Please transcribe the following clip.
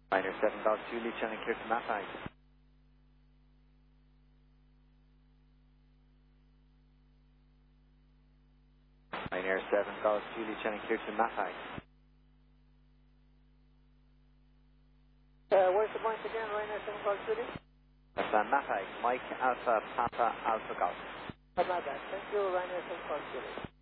Ryanair 7 Golf Julie, Channel clear to Mafai. Ryanair 7 Golf Julie, Channel clear to Mafai. Where's the point again, Ryanair 7 Golf Julie? That's Mafai, Mike Alpha Papa Alpha Golf. My bad. Thank you, Ryanair 7 Golf Julie.